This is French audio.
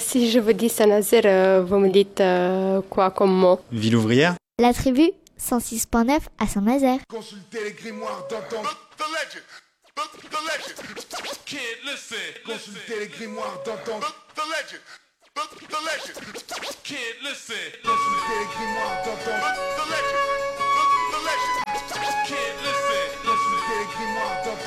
Si je vous dis Saint-Nazaire, vous me dites quoi comme mot? Ville ouvrière. La tribu 106.9 à Saint-Nazaire. Consultez les grimoires d'antan. Consultez les grimoires d'antan. Consultez les grimoires d'antan.